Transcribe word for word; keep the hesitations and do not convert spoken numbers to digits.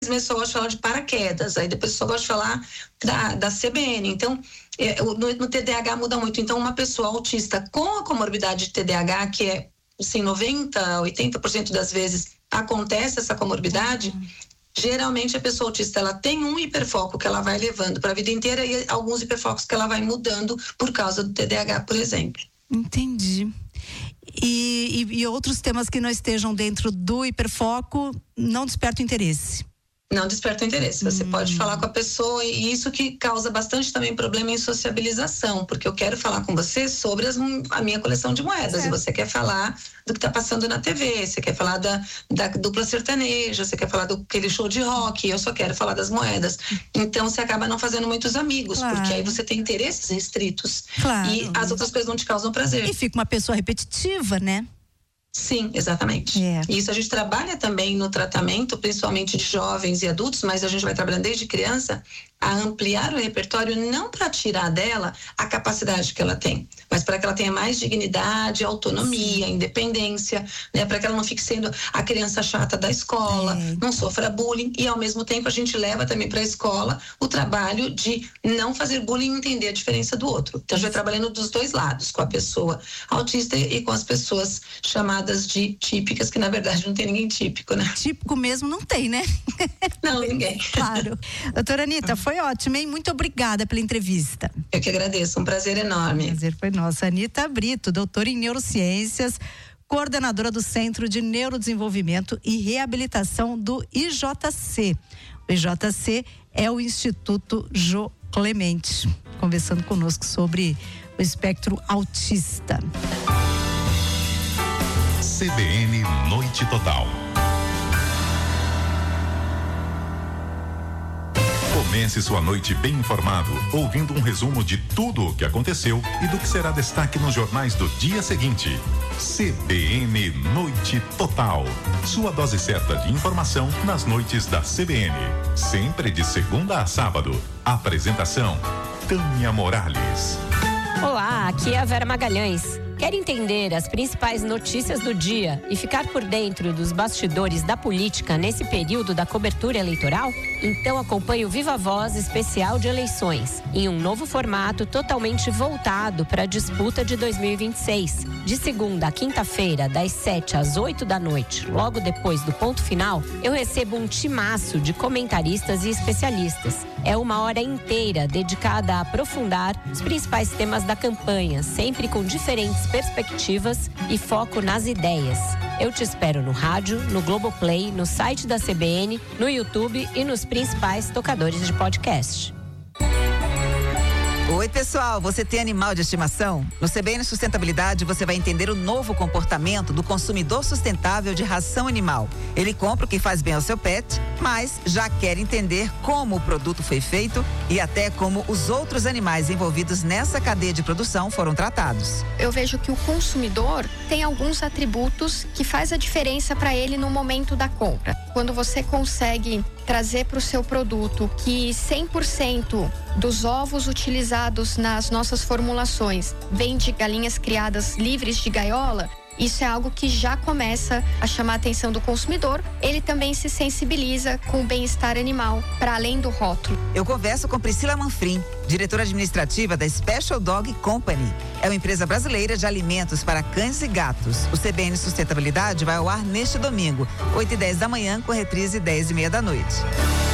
meses só gosto de falar de paraquedas, aí depois só gosto de falar da, da C B N. Então, é, no, no T D A H muda muito. Então, uma pessoa autista com a comorbidade de T D A H, que é, assim, noventa, oitenta por cento das vezes acontece essa comorbidade, uhum. Geralmente a pessoa autista, ela tem um hiperfoco que ela vai levando para a vida inteira e alguns hiperfocos que ela vai mudando por causa do T D A H, por exemplo. Entendi. E, e, e outros temas que não estejam dentro do hiperfoco não despertam interesse? Não desperta o interesse. Você hum. pode falar com a pessoa, e isso que causa bastante também problema em sociabilização, porque eu quero falar com você sobre as, a minha coleção de moedas, é. E você quer falar do que está passando na T V, você quer falar da, da dupla sertaneja, você quer falar do aquele show de rock, eu só quero falar das moedas. Então você acaba não fazendo muitos amigos, claro. Porque aí você tem interesses restritos, claro. E as outras coisas não te causam prazer. E fica uma pessoa repetitiva, né? Sim, exatamente. É. Isso a gente trabalha também no tratamento, principalmente de jovens e adultos, mas a gente vai trabalhando desde criança a ampliar o repertório, não para tirar dela a capacidade que ela tem, mas para que ela tenha mais dignidade, autonomia, Sim. independência, né? Para que ela não fique sendo a criança chata da escola, é. Não sofra bullying, e ao mesmo tempo a gente leva também para a escola o trabalho de não fazer bullying e entender a diferença do outro. Então a gente vai trabalhando dos dois lados, com a pessoa autista e com as pessoas chamadas de típicas, que na verdade não tem ninguém típico, né? Típico mesmo não tem, né? Não, ninguém. Claro. Doutora Anitta, foi ótimo, hein? Muito obrigada pela entrevista. Eu que agradeço, um prazer enorme. O prazer foi nosso. Anitta Brito, doutora em neurociências, coordenadora do Centro de Neurodesenvolvimento e Reabilitação do I J C. O I J C é o Instituto Jô Clemente, conversando conosco sobre o espectro autista. C B N Noite Total. Comece sua noite bem informado, ouvindo um resumo de tudo o que aconteceu e do que será destaque nos jornais do dia seguinte. C B N Noite Total. Sua dose certa de informação nas noites da C B N. Sempre de segunda a sábado. Apresentação: Tânia Morales. Olá, aqui é a Vera Magalhães. Quer entender as principais notícias do dia e ficar por dentro dos bastidores da política nesse período da cobertura eleitoral? Então acompanhe o Viva Voz especial de eleições, em um novo formato totalmente voltado para a disputa de dois mil e vinte e seis. De segunda a quinta-feira, das sete às oito da noite, logo depois do ponto final, eu recebo um timaço de comentaristas e especialistas. É uma hora inteira dedicada a aprofundar os principais temas da campanha, sempre com diferentes perspectivas e foco nas ideias. Eu te espero no rádio, no Globoplay, no site da C B N, no YouTube e nos principais tocadores de podcast. Oi, pessoal, você tem animal de estimação? No C B N Sustentabilidade você vai entender o novo comportamento do consumidor sustentável de ração animal. Ele compra o que faz bem ao seu pet, mas já quer entender como o produto foi feito e até como os outros animais envolvidos nessa cadeia de produção foram tratados. Eu vejo que o consumidor tem alguns atributos que faz a diferença para ele no momento da compra. Quando você consegue trazer para o seu produto que cem por cento dos ovos utilizados nas nossas formulações vêm de galinhas criadas livres de gaiola, isso é algo que já começa a chamar a atenção do consumidor. Ele também se sensibiliza com o bem-estar animal, para além do rótulo. Eu converso com Priscila Manfrim, diretora administrativa da Special Dog Company. É uma empresa brasileira de alimentos para cães e gatos. O C B N Sustentabilidade vai ao ar neste domingo, oito e dez da manhã, com reprise dez e meia da noite.